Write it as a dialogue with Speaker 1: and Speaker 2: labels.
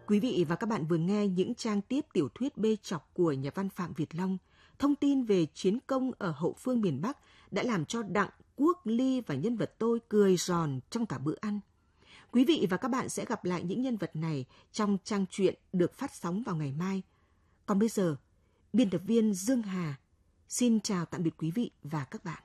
Speaker 1: Quý vị và các bạn vừa nghe những trang tiếp tiểu thuyết bê trọc của nhà văn Phạm Việt Long, thông tin về chiến công ở hậu phương miền Bắc đã làm cho Đặng Quốc Ly và nhân vật tôi cười giòn trong cả bữa ăn. Quý vị và các bạn sẽ gặp lại những nhân vật này trong trang truyện được phát sóng vào ngày mai. Còn bây giờ, biên tập viên Dương Hà xin chào tạm biệt quý vị và các bạn.